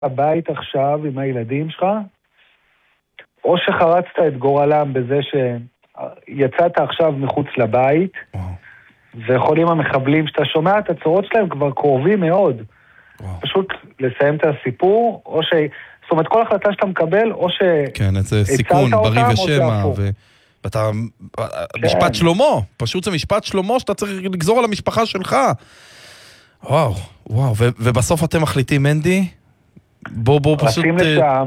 הבית עכשיו עם הילדים שלך, או שחרצת את גורלם בזה שיצאת עכשיו מחוץ לבית, ויכולים המחבלים שאתה שומע את הצורות שלהם כבר קרובים מאוד. פשוט לסיים את הסיפור, או זאת אומרת, כל החלטה שאתה מקבל, או כן, איזה סיכון, בריא ושמע, ואתה, משפט שלמה, פשוט זה משפט שלמה שאתה צריך לגזור על המשפחה שלך. וואו, ובסוף אתם מחליטים, מנדי? בוא פשוט... רצים לשם,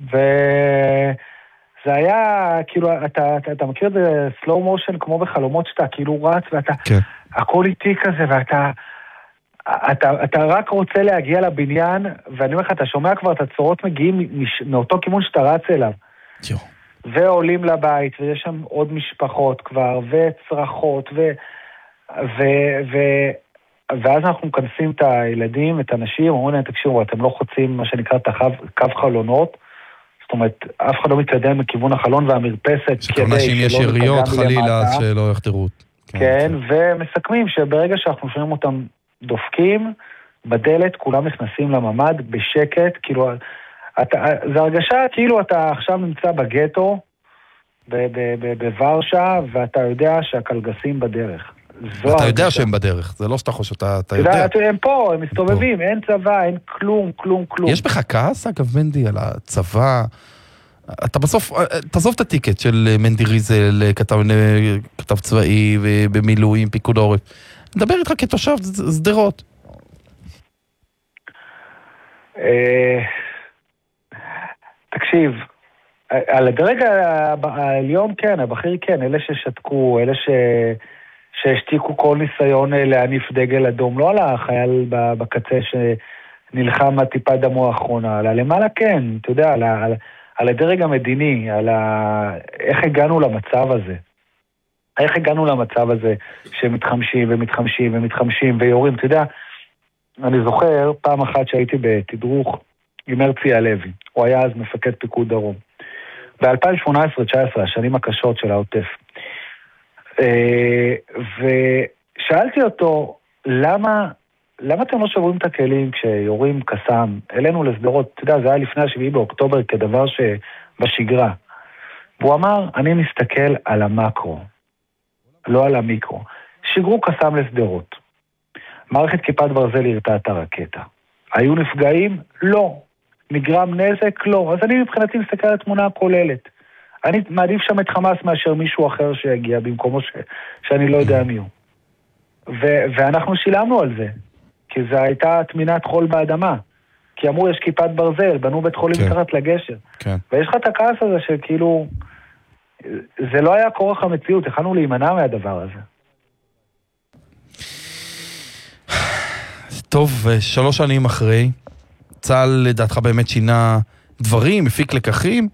וזה היה, כאילו, אתה מכיר את זה סלואו מושן, כמו בחלומות שאתה כאילו רץ, ואתה, הכל איתי כזה, ואתה... אתה רק רוצה להגיע לבניין, ואני אומר לך, אתה שומע כבר את הצורות מגיעים מאותו כיוון שאתה רץ אליו. ועולים לבית, ויש שם עוד משפחות כבר, וצרחות, ואז אנחנו מכנסים את הילדים, את הנשים, אומרים להם, תקשיבו, אתם לא חוצים מה שנקרא את קו חלונות, זאת אומרת, אף אחד לא מתקדם מכיוון החלון והמרפסת, שכונה שאם יש יריות חלילה, אז שלא יחתרו. כן, ומסכמים שברגע שאנחנו שומעים אותם דופקים, בדלת כולם נכנסים לממד בשקט, כאילו, זה הרגשה כאילו אתה עכשיו נמצא בגטו, בוורשה, ואתה יודע שהקלגסים בדרך. אתה יודע שהם בדרך, זה לא שאתה חושב, אתה יודע. הם פה, הם מסתובבים, אין צבא, אין כלום. יש בך כעס, אגב, מנדי, על הצבא? אתה בסוף, תעזוב את הטיקט של מנדי ריזל, כתב צבאי ובמילואים, פיקוד העורף. נדבר איתך כתושב סדרות. תקשיב, על הדרג העליון כן, הבכיר כן, אלה ששתקו, אלה שהשתיקו כל ניסיון להניף דגל אדום, לא על החייל בקצה שנלחם על טיפה דמו האחרונה, אלא למעלה כן, אתה יודע, על הדרג המדיני, על איך הגענו למצב הזה. איך הגענו למצב הזה שמתחמשים ויורים, אתה יודע, אני זוכר פעם אחת שהייתי בתדרוך עם הרצי הלוי, הוא היה אז מפקד פיקוד דרום, ב-2018-2019, השנים הקשות של העוטף, ושאלתי אותו, למה אתם לא שוברים את הכלים כשיורים קסם, אלינו לסדרות, אתה יודע, זה היה לפני 7 באוקטובר כדבר שבשגרה, והוא אמר, אני מסתכל על המקרו, לא על המיקרו. שיגרו קסם לסדרות. מערכת כיפת ברזל הרתה את הרקטה. היו נפגעים? לא. נגרם נזק? לא. אז אני מבחינתי מסתכל על התמונה הכוללת. אני מעדיף שם את חמאס מאשר מישהו אחר שיגיע במקומו שאני לא יודע מי הוא. ואנחנו שילמנו על זה. כי זו הייתה תמינת חול באדמה. כי אמרו יש כיפת ברזל, בנו בית חולים מתחת לגשר. ויש לך את הכעס הזה שכאילו... זה לא היה כורח המציאות, יכולנו להימנע מהדבר הזה. טוב, 3 שנים אחרי, צה"ל לדעתך באמת שינה דברים, הפיק לקחים?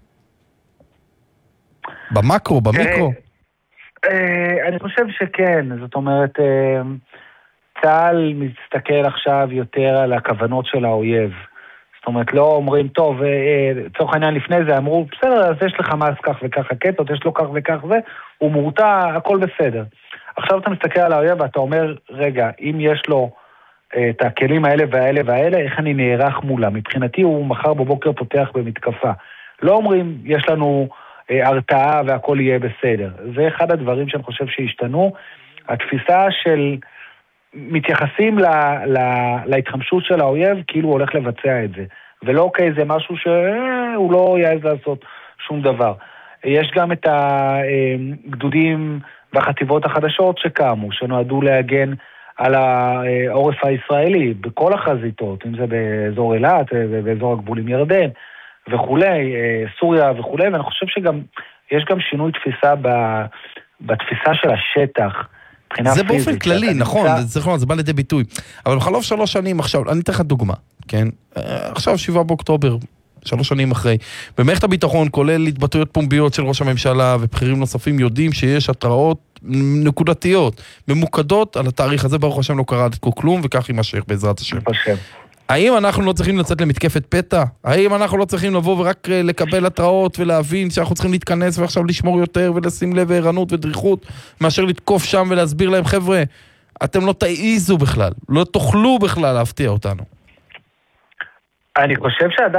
במקרו, במיקרו? אני חושב שכן, זאת אומרת, צה"ל מסתכל עכשיו יותר על הכוונות של האויב. זאת אומרת, לא אומרים, טוב, צורך העניין לפני זה, אמרו, בסדר, אז יש לך מס כך וכך הקטות, יש לו כך וכך זה, הוא מורתע, הכל בסדר. עכשיו אתה מסתכל על האויב ואתה אומר, רגע, אם יש לו את הכלים האלה והאלה והאלה, איך אני נערך מולה? מבחינתי הוא מחר בבוקר פותח במתקפה. לא אומרים, יש לנו הרתעה והכל יהיה בסדר. זה אחד הדברים שאני חושב שהשתנו. התפיסה של... מתייחסים להתחמשות של האויב כאילו הוא הולך לבצע את זה. ולא כאיזה משהו שהוא לא יעז לעשות שום דבר. יש גם את הגדודים והחטיבות החדשות שקמו, שנועדו להגן על העורף הישראלי בכל החזיתות, אם זה באזור אילת, באזור הגבול עם ירדן וכולי, סוריה וכולי, ואני חושב שגם יש גם שינוי תפיסה בתפיסה של השטח, זה באופן כללי, נכון, זה בא לידי ביטוי. אבל בחלוף 3 שנים עכשיו, אני אתן לך דוגמה, כן? עכשיו 7 באוקטובר, 3 שנים אחרי, במערכת הביטחון, כולל התבטאויות פומביות של ראש הממשלה ובכירים נוספים, יודעים שיש התראות נקודתיות, ממוקדות על התאריך הזה, ברוך השם לא קרה עד כה כלום, וכך יימשך בעזרת השם. האם אנחנו לא צריכים לצאת למתקפת פתע? האם אנחנו לא צריכים לבוא ורק לקבל התראות ולהבין שאנחנו צריכים להתכנס ועכשיו לשמור יותר ולשים לב וערנות ודריכות מאשר לתקוף שם ולהסביר להם, חבר'ה, אתם לא תעיזו בכלל, לא תוכלו בכלל להפתיע אותנו. אני חושב שעדיין